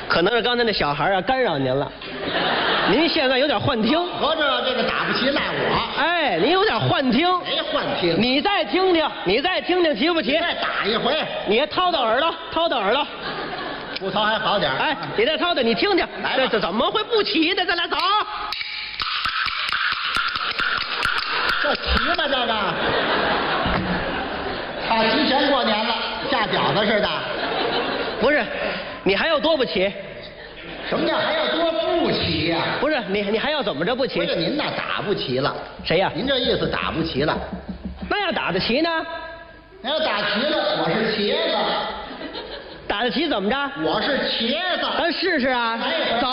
可能是刚才那小孩啊干扰您了，您现在有点幻听。 合着这个打不齐赖我。 哎，您有点幻听。 没幻听。 你再听听，你再听听，齐不齐？ 再打一回。 你掏掏耳朵，掏掏耳朵。 不掏还好点。 哎，你再掏掏，你听听。这怎么会不齐呢？咱俩走。 这齐吗？这个。啊，提前过年了，下饺子似的。 不是，你还要多不齐？ 什么叫还要多不齐呀？ 不是，你还要怎么着不齐？ 不是您呐，打不齐了。 谁呀？ 您这意思打不齐了。 那要打得齐呢？ 那要打齐了，我是茄子。 打得齐怎么着？ 我是茄子。 咱试试啊。走。